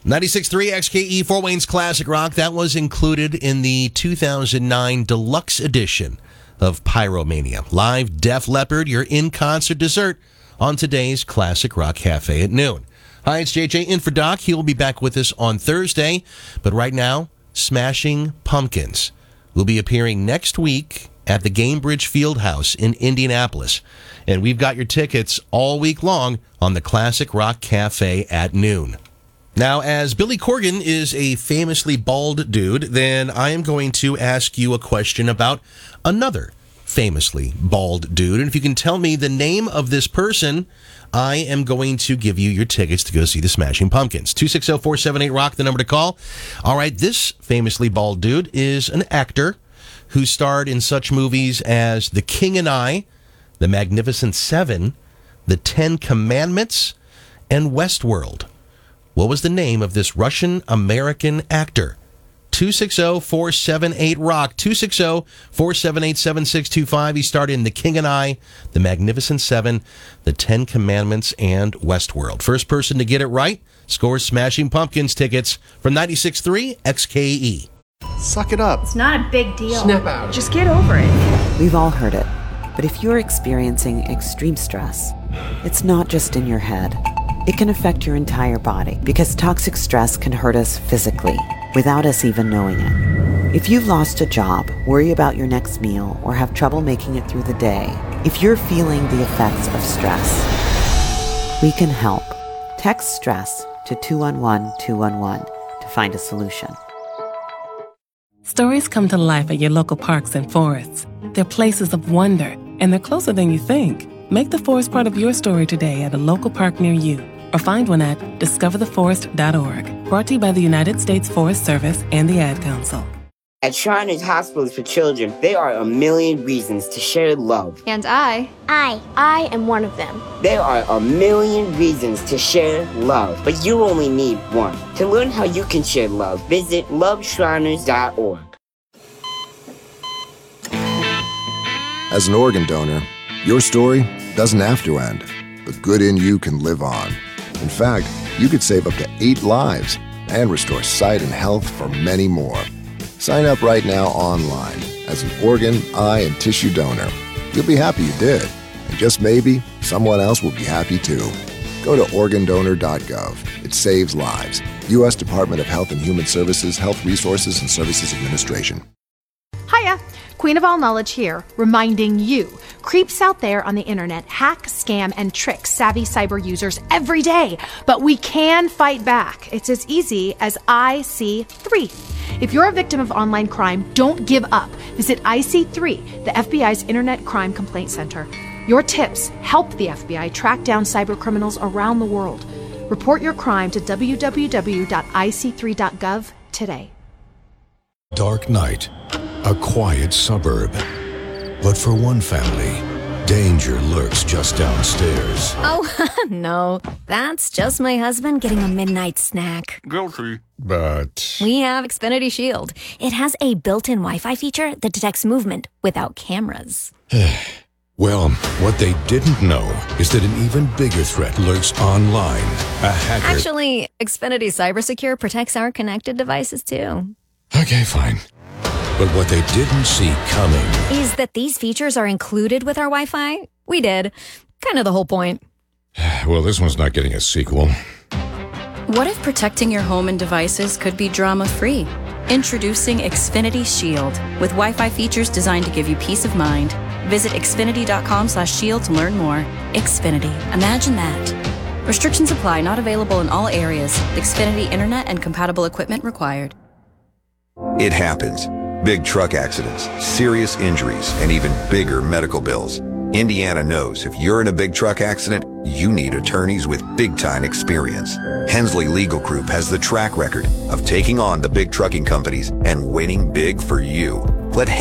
96.3 XKE Fort Wayne's Classic Rock. That was included in the 2009 deluxe edition of Pyromania. Live Def Leppard, your in-concert dessert on today's Classic Rock Cafe at noon. Hi, it's JJ in for Doc. He will be back with us on Thursday. But right now, Smashing Pumpkins will be appearing next week at the Gamebridge Fieldhouse in Indianapolis. And we've got your tickets all week long on the Classic Rock Cafe at noon. Now, as Billy Corgan is a famously bald dude, then I am going to ask you a question about another famously bald dude. And if you can tell me the name of this person, I am going to give you your tickets to go see the Smashing Pumpkins. 260-478-ROCK, the number to call. All right, this famously bald dude is an actor who starred in such movies as The King and I, The Magnificent Seven, The Ten Commandments, and Westworld. What was the name of this Russian-American actor? 260-478-ROCK, 260-478-7625. He starred in The King and I, The Magnificent Seven, The Ten Commandments, and Westworld. First person to get it right scores Smashing Pumpkins tickets from 96.3 XKE. Suck it up. It's not a big deal. Snap out. Just get over it. We've all heard it. But if you're experiencing extreme stress, it's not just in your head. It can affect your entire body because toxic stress can hurt us physically without us even knowing it. If you've lost a job, worry about your next meal, or have trouble making it through the day, if you're feeling the effects of stress, we can help. Text STRESS to 211-211 to find a solution. Stories come to life at your local parks and forests. They're places of wonder, and they're closer than you think. Make the forest part of your story today at a local park near you, or find one at discovertheforest.org. Brought to you by the United States Forest Service and the Ad Council. At Shriners Hospitals for Children, there are a million reasons to share love. And I am one of them. There are a million reasons to share love, but you only need one. To learn how you can share love, visit loveshriners.org. As an organ donor, your story doesn't have to end. The good in you can live on. In fact, you could save up to 8 lives and restore sight and health for many more. Sign up right now online as an organ, eye, and tissue donor. You'll be happy you did, and just maybe someone else will be happy too. Go to organdonor.gov. It saves lives. U.S. Department of Health and Human Services, Health Resources and Services Administration. Hiya! Queen of All Knowledge here, reminding you, creeps out there on the internet hack, scam, and trick savvy cyber users every day. But we can fight back. It's as easy as IC3. If you're a victim of online crime, don't give up. Visit IC3, the FBI's Internet Crime Complaint Center. Your tips help the FBI track down cyber criminals around the world. Report your crime to www.ic3.gov today. Dark night. A quiet suburb. But for one family, danger lurks just downstairs. Oh, no. That's just my husband getting a midnight snack. Guilty. But We have Xfinity Shield. It has a built-in Wi-Fi feature that detects movement without cameras. well, what they didn't know is that an even bigger threat lurks online. A hacker. Actually, Xfinity CyberSecure protects our connected devices, too. Okay, fine. But what they didn't see coming is that these features are included with our Wi-Fi. We did. Kind of the whole point. Well, this one's not getting a sequel. What if protecting your home and devices could be drama-free? Introducing Xfinity Shield, with Wi-Fi features designed to give you peace of mind. Visit xfinity.com/shield to learn more. Xfinity. Imagine that. Restrictions apply. Not available in all areas. Xfinity Internet and compatible equipment required. It happens. Big truck accidents, serious injuries, and even bigger medical bills. Indiana knows if you're in a big truck accident, you need attorneys with big-time experience. Hensley Legal Group has the track record of taking on the big trucking companies and winning big for you.